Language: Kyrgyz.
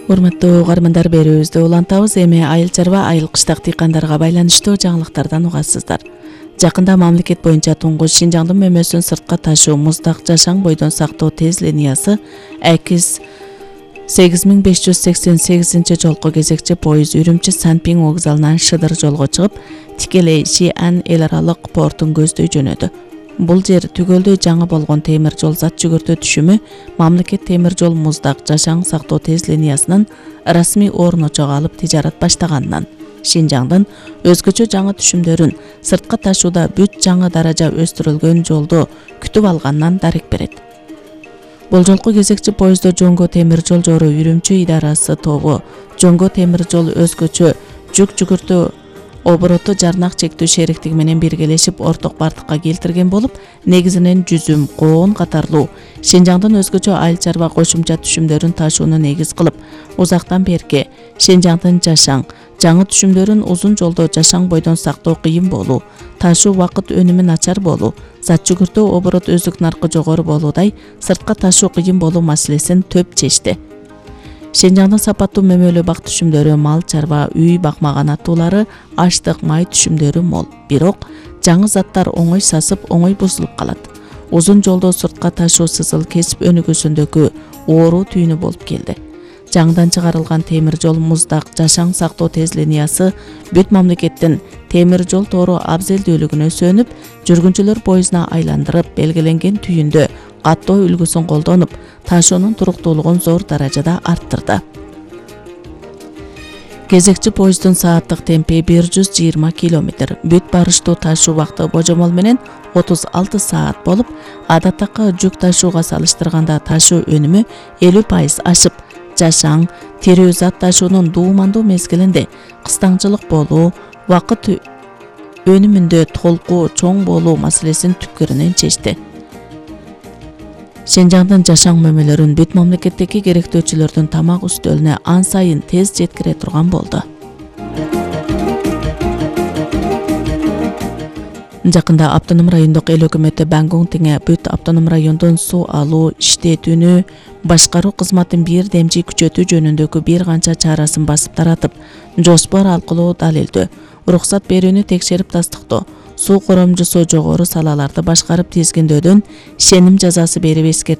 Урматтуу угармандар, берүүбүздү улантабыз. Эми айыл чарба, айыл кыштак дыйкандарга байланыштуу жаңылыктардан угасыздар. Жакында мамлекет боюнча туңгуч Шинжаңдын мөмөсүн сыртка ташуу муздак жашаң бойдон сактоо тез линиясы Акиз 8588 жолку кезекчи поезд Үрүмчү Санпин вокзалынан Шыдыр жолго чыгып, тикелей Шиан эл аралык портун көздөй жөнөдү. Бул жер түгөлдөй жаңы болгон темир жол зат жүгүртө түшүмү мамлекет темир жол муздак жашаң сактоо тез линиясынын расмий орун очогу алып тижарат баштаганынан Шинжаңдын өзгөчө жаңы түшүмдөрүн сыртка ташууда бүт жаңы даража өстүрүлгөн жолду күтүп алганынан дарек берет. Бул жолку кезекчи поезддо Жоңго темир жол жору Үрүмчү идарасы тобу Жоңго темир жол өзгөчө жүк жүгүртүү обороту жарнак чектүү шериктиги менен биргелешип орток бардыкка келтирген болуп, негизинен жүзүм, коон катарлуу Шинжаңдын өзгөчө айыл чарба кошумча түшүмдөрүн ташууну негиз кылып, узактан берки Шинжаңдын жашаң, жаңы түшүмдөрүн узун жолдо жашаң бойдон сактоо кыйын болуу, ташуу убакыт өнүмү начар болуу, зат жүгүртүү оборот өздүк наркы жогору болуудай сыртка ташуу кыйын болуу маселесин төп чечти. Шинжаңдын сапаттуу мөмөлүү бак түшүмдөрү, мал чарба, үй бакмаган аттуулары, аштык, май түшүмдөрү мол. Бирок жаңы заттар оңой сасып, оңой бузулуп калат. Узун жолдо сыртка ташуу сызыл кесип өнүгүүсүндөгү оору түйүнү болуп келди. Жаңыдан чыгарылган темир жол муздак жашаң сактоо тез линиясы бүт мамлекеттин темир жол тору абзелдүүлүгүнө сөнүп, жүргүнчүлөр поездуна айландырып, белгиленген түйүндө каттоо үлгүсүн колдонуп, ташуунун туруктуулугун зор даражада арттырды. Кезекчи поезддун сааттык темпи 120 км, бүт барыштуу ташуу убакыты божомол менен 36 саат болуп, адаттакы жүк ташууга салыштырганда ташуу өнүмү 50% ашып, жашаң, тирүү зат ташуунун дуумандуу мезгилинде кыстаңчылык болуу, убакыт өнүмүндө толку чоң болуу маселесин түпкүрүнөн чечти. Шинжаңдын жашаң мөмөлөрүн бүт мамлекеттеги керектөөчүлөрдүн тамак үстөлүнө ан сайын тез жеткире турган болду. Жакында автоном райондук эл өкмөтү Бангун теңе бүт автоном райондон суу алуу, иштетүүнү башкаруу кызматын бир демчи күчөтүү жөнүндөгү бир канча чарасын басып таратып, жоспор алкылуу далилдөө, уруксат берүүнү текшерип тастыктоо, суу коромжусу жогору салаларды башкарып тизгиндөөдөн ишеним жазасы берип эскертүү